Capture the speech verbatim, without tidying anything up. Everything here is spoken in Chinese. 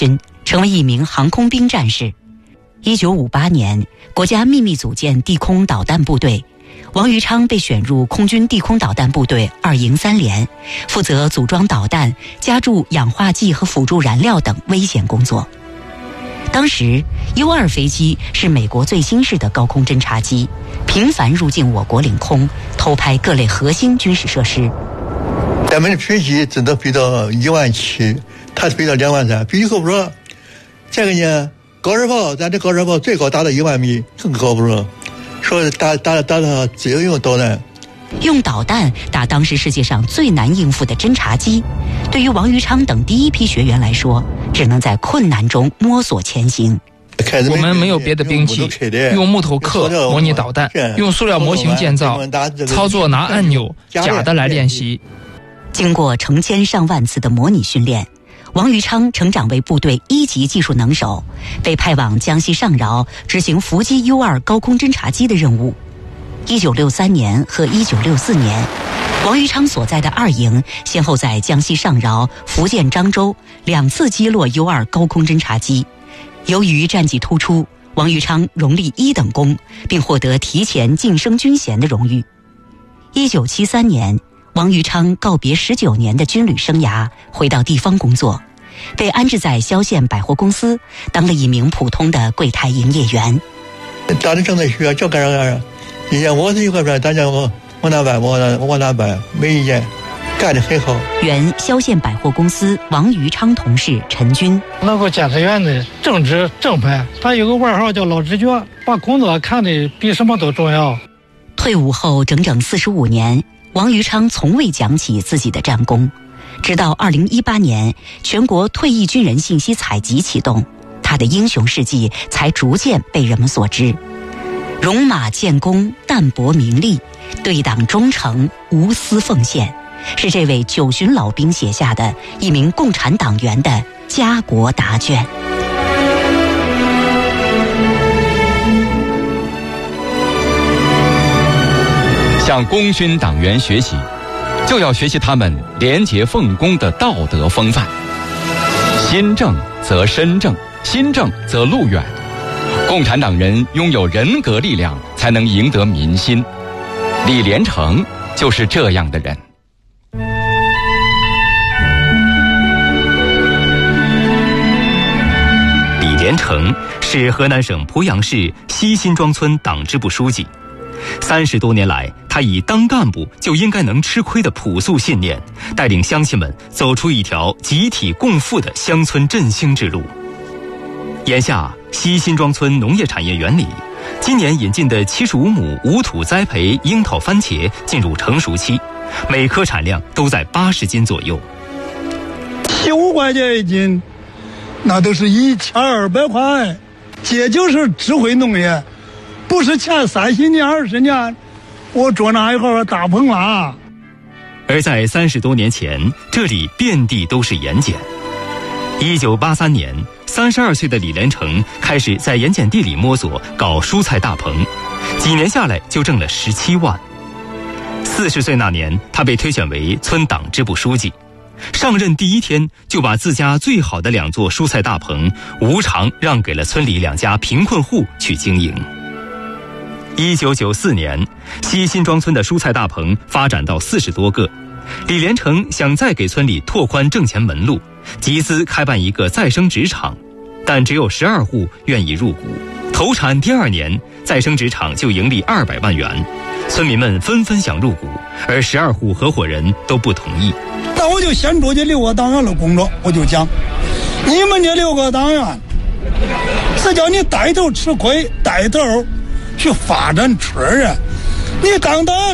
勋，成为一名航空兵战士。一九五八年，国家秘密组建地空导弹部队，王于昌被选入空军地空导弹部队二营三连，负责组装导弹、加注氧化剂和辅助燃料等危险工作。当时 U 二飞机是美国最新式的高空侦察机，频繁入境我国领空，偷拍各类核心军事设施。 咱们的飞机只能飞到一万七，它飞到两万三，飞机够不着。这个呢，高射炮，咱这高射炮最高达到一万米，更高不着。说打打打到自由用导弹， 用导弹打当时世界上最难应付的侦察机，对于王于昌等第一批学员来说，只能在困难中摸索前行。 我们没有别的兵器，用木头刻模拟导弹，用塑料模型建造，操作拿按钮假的来练习。 经过成千上万次的模拟训练，王于昌成长为部队一级技术能手，被派往江西上饶执行伏击 U 二高空侦察机的任务。一九六三年和一九六四年，王于昌所在的二营先后在江西上饶、福建漳州两次击落 U 二高空侦察机。由于战绩突出，王于昌荣立一等功，并获得提前晋升军衔的荣誉。一九七三年，王于昌告别十九年的军旅生涯，回到地方工作，被安置在萧县百货公司，当了一名普通的柜台营业员。 当时正在学，就干啥干啥。以前我是一块砖，大家我往哪搬，我往往哪搬，没意见，干得很好。 原萧县百货公司王于昌同事陈军， 那个监察员的正直正派，他有个外号叫老直觉，把工作看得比什么都重要。 退伍后整整四十五年，王于昌从未讲起自己的战功，直到二零一八年，全国退役军人信息采集启动，他的英雄事迹才逐渐被人们所知。戎马建功，淡泊名利，对党忠诚，无私奉献，是这位九旬老兵写下的一名共产党员的家国答卷。 向功勋党员学习，就要学习他们廉洁奉公的道德风范。心正则身正，心正则路远。共产党人拥有人格力量，才能赢得民心。李连成就是这样的人。 李连成是河南省濮阳市西辛庄村党支部书记。三十多年来，他以当干部就应该能吃亏的朴素信念，带领乡亲们走出一条集体共富的乡村振兴之路。眼下，西辛庄村农业产业园里，今年引进的七十五亩无土栽培樱桃番茄进入成熟期，每颗产量都在八十斤左右。 七五块钱一斤，那都是一千二百块。这就是智慧农业，不是前三十年、二十年，我捉那一号大棚了。 而在三十多年前，这里遍地都是盐碱。一九八三年，三十二岁的李连成开始在盐碱地里摸索搞蔬菜大棚，几年下来就挣了十七万。四十岁那年，他被推选为村党支部书记，上任第一天就把自家最好的两座蔬菜大棚无偿让给了村里两家贫困户去经营。一九九四年，西辛庄村的蔬菜大棚发展到四十多个，李连成想再给村里拓宽挣钱门路，集资开办一个再生纸厂，但只有十二户愿意入股。投产第二年，再生纸厂就盈利二百万元，村民们纷纷想入股，而十二户合伙人都不同意。 那我就先做这六个党员的工作，我就讲，你们这六个党员是叫你带头吃亏，带头去发展村儿啊！你当党员